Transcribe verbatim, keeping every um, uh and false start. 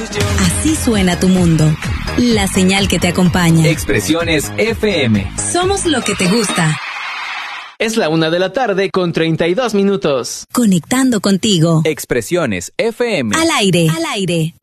Así suena tu mundo. La señal que te acompaña. Expresiones F M. Somos lo que te gusta. Es la una de la tarde con treinta y dos minutos. Conectando contigo. Expresiones F M. Al aire. Al aire.